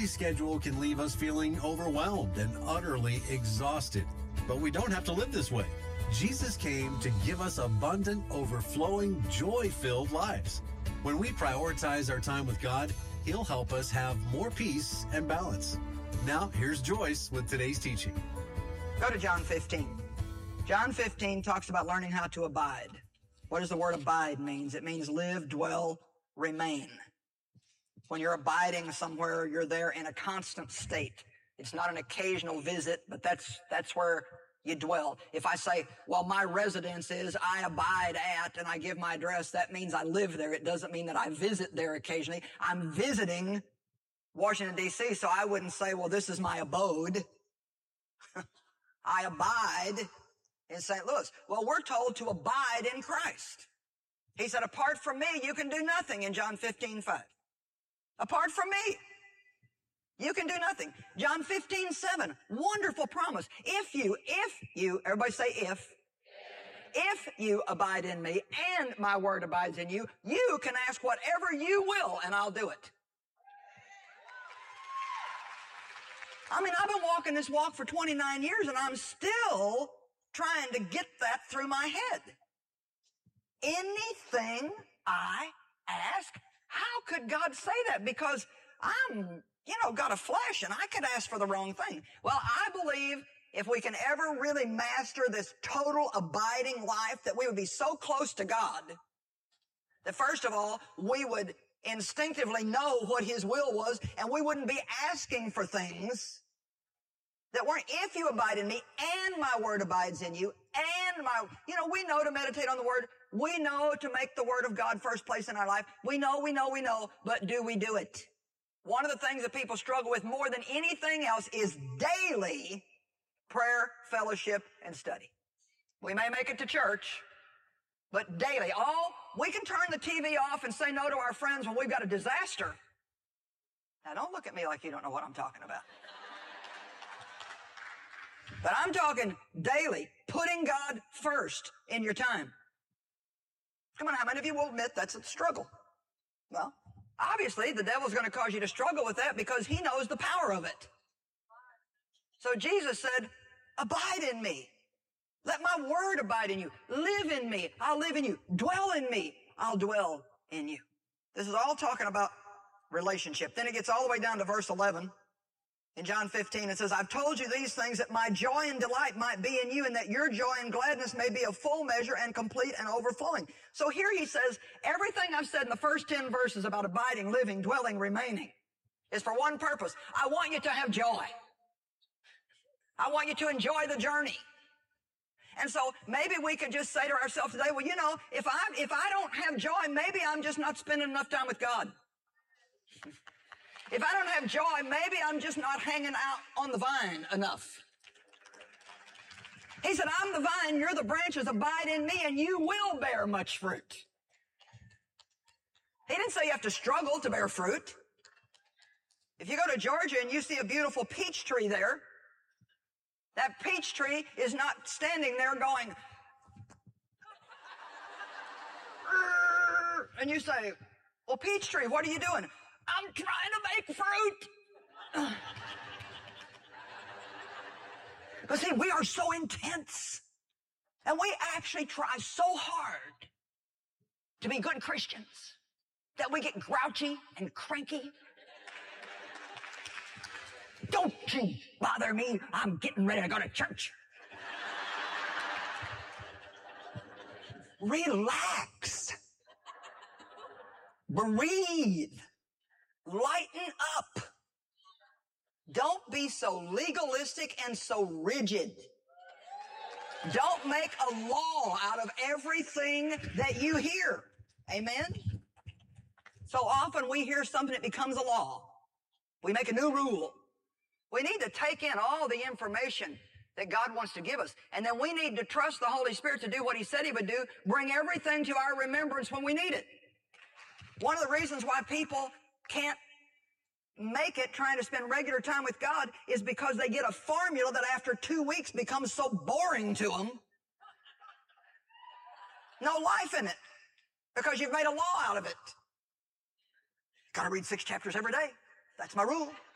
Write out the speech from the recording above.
schedule can leave us feeling overwhelmed and utterly exhausted. But we don't have to live this way. Jesus came to give us abundant, overflowing, joy-filled lives. When we prioritize our time with God, He'll help us have more peace and balance. Now, here's Joyce with today's teaching. Go to John 15. John 15 talks about learning how to abide. What does the word abide mean? It means live, dwell, remain. When you're abiding somewhere, you're there in a constant state. It's not an occasional visit, but that's where you dwell. If I say, well, my residence is I abide at, and I give my address, that means I live there. It doesn't mean that I visit there occasionally. I'm visiting Washington, D.C., so I wouldn't say, well, this is my abode. I abide in St. Louis. Well, we're told to abide in Christ. He said, apart from me, you can do nothing in John 15:5. Apart from me, you can do nothing. John 15:7, wonderful promise. If you, everybody say if you abide in me and my word abides in you, you can ask whatever you will and I'll do it. I mean, I've been walking this walk for 29 years and I'm still trying to get that through my head. Anything I ask, how could God say that? Because I'm, got a flesh and I could ask for the wrong thing. Well, I believe if we can ever really master this total abiding life, that we would be so close to God that first of all, we would instinctively know what His will was and we wouldn't be asking for things that weren't. If you abide in me and my word abides in you and we know to meditate on the word. We know to make the word of God first place in our life. We know, but do we do it? One of the things that people struggle with more than anything else is daily prayer, fellowship, and study. We may make it to church, but daily. We can turn the TV off and say no to our friends when we've got a disaster. Now, don't look at me like you don't know what I'm talking about. But I'm talking daily, putting God first in your time. Come on, how many of you will admit that's a struggle? Well, obviously, the devil's going to cause you to struggle with that because he knows the power of it. So Jesus said, abide in me. Let my word abide in you. Live in me. I'll live in you. Dwell in me. I'll dwell in you. This is all talking about relationship. Then it gets all the way down to verse 11. In John 15, it says, I've told you these things that my joy and delight might be in you and that your joy and gladness may be of full measure and complete and overflowing. So here he says, everything I've said in the first 10 verses about abiding, living, dwelling, remaining is for one purpose. I want you to have joy. I want you to enjoy the journey. And so maybe we could just say to ourselves today, well, if I don't have joy, maybe I'm just not spending enough time with God. If I don't have joy, maybe I'm just not hanging out on the vine enough. He said, I'm the vine, you're the branches, abide in me, and you will bear much fruit. He didn't say you have to struggle to bear fruit. If you go to Georgia and you see a beautiful peach tree there, that peach tree is not standing there going, and you say, well, peach tree, what are you doing? I'm trying to make fruit. But see, we are so intense. And we actually try so hard to be good Christians that we get grouchy and cranky. Don't you bother me. I'm getting ready to go to church. Relax. Breathe. Lighten up. Don't be so legalistic and so rigid. Don't make a law out of everything that you hear. Amen? So often we hear something that becomes a law. We make a new rule. We need to take in all the information that God wants to give us. And then we need to trust the Holy Spirit to do what He said He would do, bring everything to our remembrance when we need it. One of the reasons why people can't make it trying to spend regular time with God is because they get a formula that after 2 weeks becomes so boring to them. No life in it because you've made a law out of it. Got to read 6 chapters every day. That's my rule.